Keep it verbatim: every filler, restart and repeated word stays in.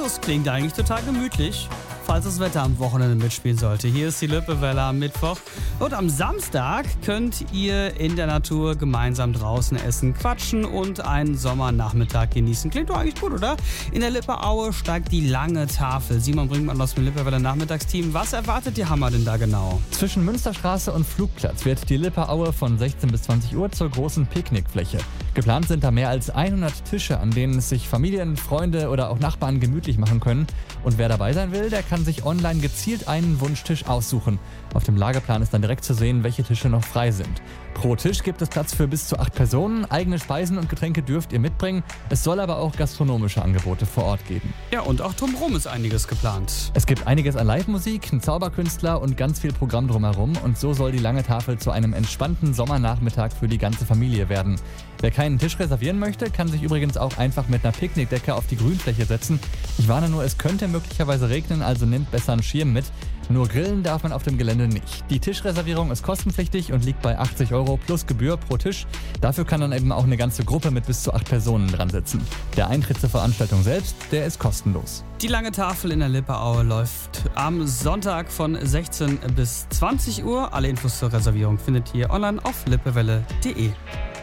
das klingt eigentlich total gemütlich, falls das Wetter am Wochenende mitspielen sollte. Hier ist die Lippewelle am Mittwoch. Und am Samstag könnt ihr in der Natur gemeinsam draußen essen, quatschen und einen Sommernachmittag genießen. Klingt doch eigentlich gut, oder? In der Lippe-Aue steigt die lange Tafel. Simon Brinkmann aus dem Lippewelle Nachmittagsteam. Was erwartet die Hammer denn da genau? Zwischen Münsterstraße und Flugplatz wird die Lippe-Aue von sechzehn bis zwanzig Uhr zur großen Picknickfläche. Geplant sind da mehr als hundert Tische, an denen es sich Familien, Freunde oder auch Nachbarn gemütlich machen können. Und wer dabei sein will, der kann sich online gezielt einen Wunschtisch aussuchen. Auf dem Lageplan ist dann direkt zu sehen, welche Tische noch frei sind. Pro Tisch gibt es Platz für bis zu acht Personen. Eigene Speisen und Getränke dürft ihr mitbringen. Es soll aber auch gastronomische Angebote vor Ort geben. Ja, und auch drumherum ist einiges geplant. Es gibt einiges an Live-Musik, einen Zauberkünstler und ganz viel Programm drumherum. Und so soll die lange Tafel zu einem entspannten Sommernachmittag für die ganze Familie werden. Wer keinen Tisch reservieren möchte, kann sich übrigens auch einfach mit einer Picknickdecke auf die Grünfläche setzen. Ich warne nur, es könnte möglicherweise regnen, also nehmt besser einen Schirm mit. Nur grillen darf man auf dem Gelände nicht. Die Tischreservierung ist kostenpflichtig und liegt bei achtzig Euro plus Gebühr pro Tisch. Dafür kann dann eben auch eine ganze Gruppe mit bis zu acht Personen dran sitzen. Der Eintritt zur Veranstaltung selbst, der ist kostenlos. Die lange Tafel in der Lippe-Aue läuft am Sonntag von sechzehn bis zwanzig Uhr. Alle Infos zur Reservierung findet ihr online auf lippewelle punkt de.